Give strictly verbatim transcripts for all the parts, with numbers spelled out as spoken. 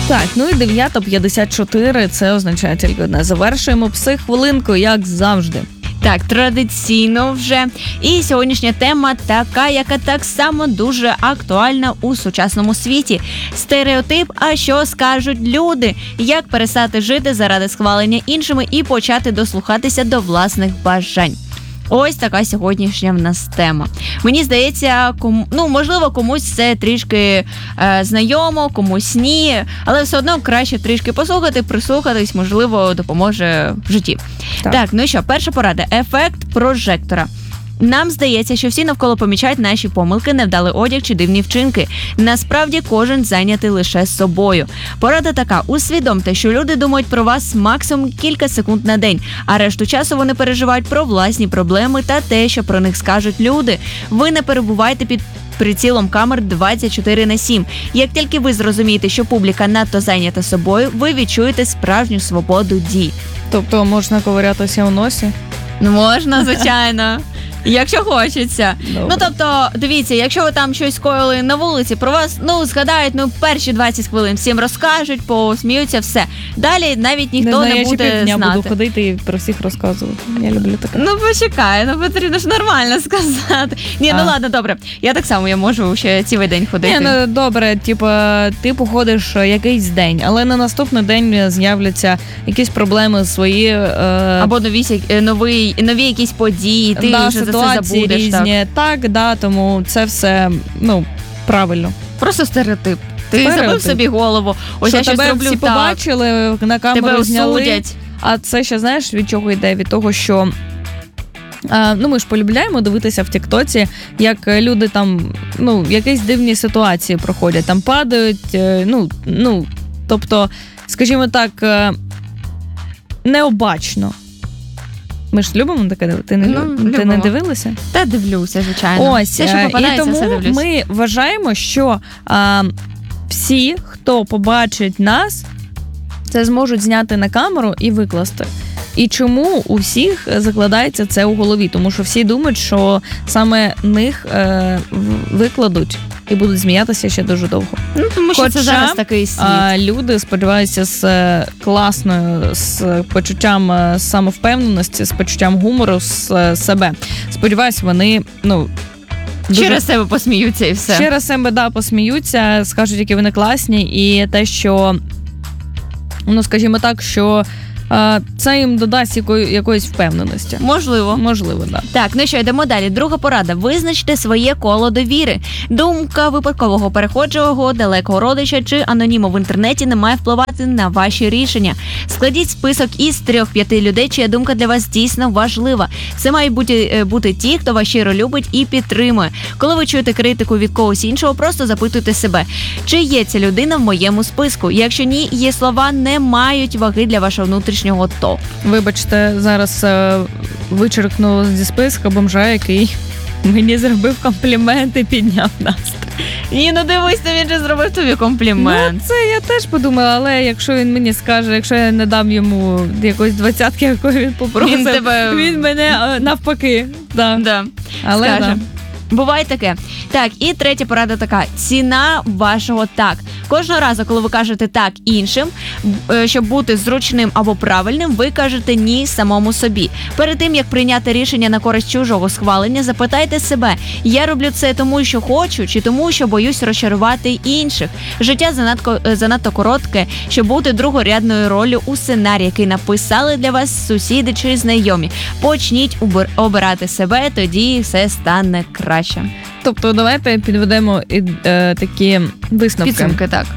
Так, ну і дев'ята п'ятдесят чотири, це означає тільки одне. Завершуємо психхвилинку, як завжди. Так, традиційно вже. І сьогоднішня тема така, яка так само дуже актуальна у сучасному світі. Стереотип, а що скажуть люди? Як перестати жити заради схвалення іншими і почати дослухатися до власних бажань? Ось така сьогоднішня в нас тема. Мені здається, кому, ну, можливо, комусь це трішки е, знайомо, комусь ні, але все одно краще трішки послухати, прислухатись, можливо, допоможе в житті. Так, так, ну що, перша порада. Ефект прожектора. Нам здається, що всі навколо помічають наші помилки, невдалий одяг чи дивні вчинки. Насправді, кожен зайнятий лише собою. Порада така. Усвідомте, що люди думають про вас максимум кілька секунд на день, а решту часу вони переживають про власні проблеми та те, що про них скажуть люди. Ви не перебувайте під прицілом камер двадцять чотири на сім. Як тільки ви зрозумієте, що публіка надто зайнята собою, ви відчуєте справжню свободу дій. Тобто можна ковирятися у носі? Можна, звичайно. Якщо хочеться. Добре. Ну, тобто, дивіться, якщо ви там щось коїли на вулиці, про вас, ну, згадають, ну, перші двадцять хвилин всім розкажуть, посміються, все. Далі навіть ніхто не, не, знаю, не буде знати. Я ще півдня буду ходити і про всіх розказувати. Я люблю таке. Ну, почекай, ну, потрібно ж нормально сказати. Ні, а. ну, ладно, добре. Я так само, я можу ще цілий день ходити. Ні, ну, добре, типу, ти походиш якийсь день, але на наступний день з'являться якісь проблеми свої. Е... Або нові, нові, нові якісь події, ти да, вже за це забудеш. Різні. Так, так, да, тому це все, ну, правильно. Просто стереотип. Ти Стереотип. забив собі голову, ось що я щось тебе роблю всі так. побачили, на камеру тебе зняли. осудять. А це ще, знаєш, від чого йде? Від того, що а, ну, ми ж полюбляємо дивитися в Тіктоці, як люди там, ну, якісь дивні ситуації проходять, там падають, ну, ну, тобто, скажімо так, необачно. Ми ж любимо таке дивитися? Ти, ну, ти не дивилася? Та дивлюся, звичайно. Ось, все, що попадається, і тому все дивлюсь. ми вважаємо, що а, всі, хто побачить нас, це зможуть зняти на камеру і викласти. І чому у всіх закладається це у голові? Тому що всі думають, що саме них е, викладуть і будуть сміятися ще дуже довго. Ну, тому що Хоча, це зараз такий світ. А, люди, сподіваюся, з класною, з почуттям самовпевненості, з почуттям гумору, з себе. Сподіваюся, вони, ну, дуже... через себе посміються і все. Через себе, да, посміються, скажуть, які вони класні, і те, що, ну, скажімо так, що це їм додасть якої, якоїсь впевненості. Можливо. Можливо, так. Так, ну що, йдемо далі. Друга порада. Визначте своє коло довіри. Думка випадкового перехожого, далекого родича чи аноніму в інтернеті не має впливати на ваші рішення. Складіть список із трьох-п'яти людей, чия думка для вас дійсно важлива. Це мають бути, бути ті, хто вас щиро любить і підтримує. Коли ви чуєте критику від когось іншого, просто запитуйте себе, чи є ця людина в моєму списку. Якщо ні, її слова не мають ваги для вашого внутрішнього то. Вибачте, зараз е, вичеркнула зі списка бомжа, який мені зробив комплімент і підняв настрій. Ні, ну дивись, він же зробив тобі комплімент. Ну, це я теж подумала, але якщо він мені скаже, якщо я не дам йому якоїсь двадцятки, якої він попросив, він, тебе... він мене навпаки. Да. Да. Але скаже. Да. Буває таке. Так, і третя порада така. Ціна вашого так. Кожного разу, коли ви кажете так іншим, щоб бути зручним або правильним, ви кажете ні самому собі. Перед тим, як прийняти рішення на користь чужого схвалення, запитайте себе, я роблю це тому, що хочу, чи тому, що боюсь розчарувати інших. Життя занадто, занадто коротке, щоб бути другорядною роллю у сценарії, який написали для вас сусіди чи знайомі. Почніть обирати себе, тоді все стане краще. Тобто давайте підведемо і, е, такі висновки. Підсумки, так.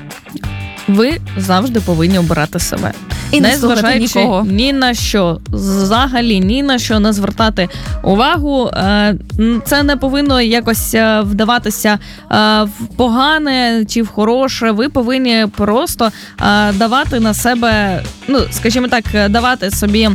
Ви завжди повинні обирати себе. І не слухати нікого. Ні на що, взагалі ні на що не звертати увагу. Це не повинно якось вдаватися в погане чи в хороше. Ви повинні просто давати на себе, ну, скажімо так, давати собі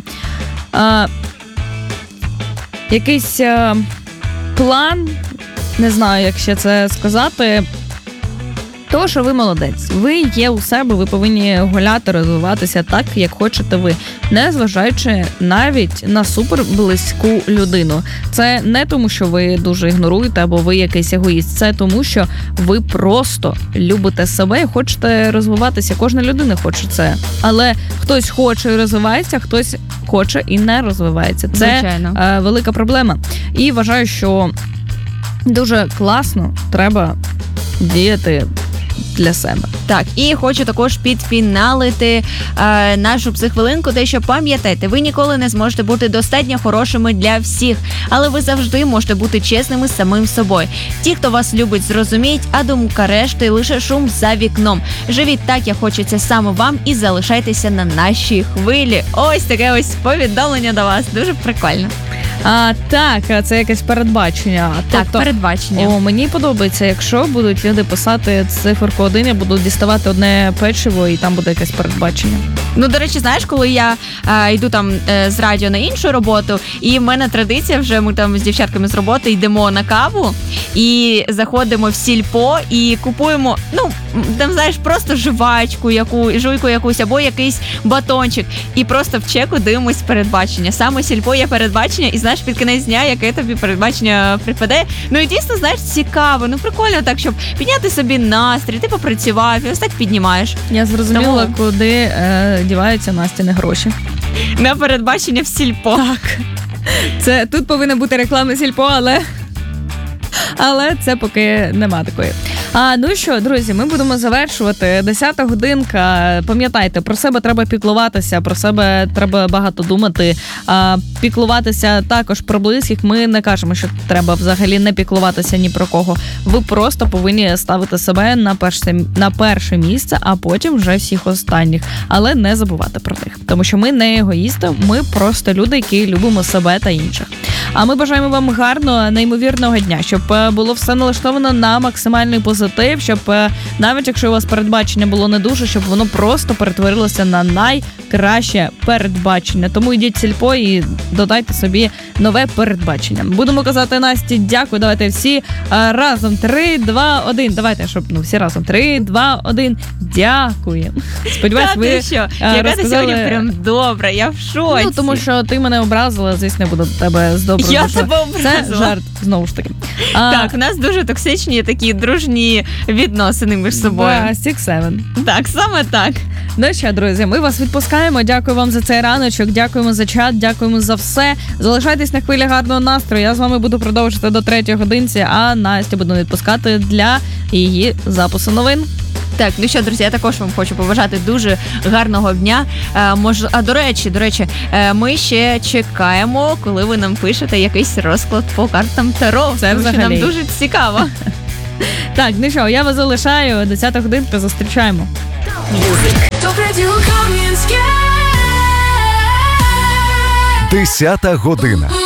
якийсь план, не знаю, як ще це сказати, То, що ви молодець, ви є у себе, ви повинні гуляти, розвиватися так, як хочете ви, не зважаючи навіть на суперблизьку людину. Це не тому, що ви дуже ігноруєте або ви якийсь егоїст, це тому, що ви просто любите себе і хочете розвиватися. Кожна людина хоче це. Але хтось хоче і розвивається, хтось хоче і не розвивається. Це Звичайно. е, велика проблема. І вважаю, що дуже класно треба діяти для себе. Так, і хочу також підфіналити е, нашу психхвилинку, те, що пам'ятайте, ви ніколи не зможете бути достатньо хорошими для всіх, але ви завжди можете бути чесними з самим собою. Ті, хто вас любить, зрозуміють, а думка решти лише шум за вікном. Живіть так, як хочеться саме вам, і залишайтеся на нашій хвилі. Ось таке ось повідомлення до вас. Дуже прикольно. А так, це якесь передбачення. Так, Тобто, передбачення. О, мені подобається, якщо будуть люди писати циферку один, я буду діставати одне печиво, і там буде якесь передбачення. Ну, до речі, знаєш, коли я е, йду там е, з радіо на іншу роботу, і в мене традиція вже, ми там з дівчатками з роботи йдемо на каву і заходимо в сільпо і купуємо, ну, там, знаєш, просто жвачку, яку, жуйку якусь, або якийсь батончик. І просто в чеку дивимось передбачення. Саме сільпо є передбачення, і знаєш, під кінець дня, яке тобі передбачення припаде. Ну і дійсно, знаєш, цікаво, ну прикольно так, щоб підняти собі настрій, ти попрацював, і ось так піднімаєш. Я зрозуміла, Тому- куди е, діваються Настіни гроші. На передбачення в сільпо. Так. Це тут повинна бути реклама сільпо, але, але це поки нема такої. А, ну що, друзі, ми будемо завершувати. Десята годинка. Пам'ятайте, про себе треба піклуватися, про себе треба багато думати. А, піклуватися також про близьких. Ми не кажемо, що треба взагалі не піклуватися ні про кого. Ви просто повинні ставити себе на перше, на перше місце, а потім вже всіх останніх. Але не забувати про них. Тому що ми не егоїсти, ми просто люди, які любимо себе та інших. А ми бажаємо вам гарного, неймовірного дня, щоб е, було все налаштовано на максимальний позитив, щоб е, навіть якщо у вас передбачення було не дуже, щоб воно просто перетворилося на найкраще передбачення. Тому йдіть в сільпо і додайте собі нове передбачення. Будемо казати Насті дякую. Давайте всі е, разом. Три, два, один. Давайте, щоб ну всі разом. Три, два, один. Дякую. Сподіваюсь, Та ви ти що? е, Яка ти розказали- сьогодні прям добра, я в шоці. Ну, тому що ти мене образила, звісно, буду до тебе з доброю Я душою. тебе Це образила. жарт, знову ж таки. А, Так, у нас дуже токсичні такі дружні відносини між собою. Six Seven. Так, саме так. Ну що, друзі, ми вас відпускаємо. Дякую вам за цей раночок, дякуємо за чат, дякуємо за все. Залишайтесь на хвилі гарного настрою. Я з вами буду продовжувати до третьої годинці, а Настю буду відпускати для її запису новин. Так, ну що, друзі, я також вам хочу побажати дуже гарного дня. Е, мож... А до речі, до речі, е, ми ще чекаємо, коли ви нам пишете якийсь розклад по картам Таро. Це тому що взагалі. нам дуже цікаво. Так, ну що, я вас залишаю. десята годинка, зустрічаємо. Top Radio Кам'янське. Десята година.